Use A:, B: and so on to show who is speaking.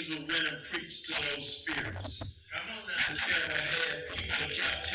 A: angel went and preached to those spirits.
B: Come on now.
A: And never had people captive